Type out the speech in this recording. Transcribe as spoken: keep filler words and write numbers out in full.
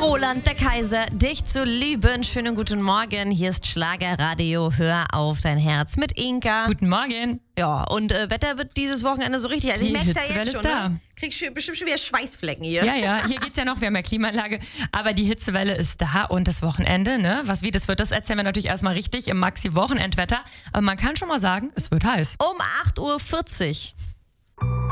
Roland, der Kaiser, dich zu lieben. Schönen guten Morgen. Hier ist Schlagerradio. Hör auf dein Herz mit Inka. Guten Morgen. Ja, und äh, Wetter wird dieses Wochenende so richtig. Also Die ich merke es ja Hitzewelle jetzt schon. ist da. Ne? Kriegst sch- bestimmt schon wieder Schweißflecken hier. Ja, ja, hier geht's ja noch, wir haben ja Klimaanlage, aber die Hitzewelle ist da und das Wochenende, ne? Was wie das wird, das erzählen wir natürlich erstmal richtig im Maxi-Wochenendwetter. Aber man kann schon mal sagen, es wird heiß. Um acht Uhr vierzig.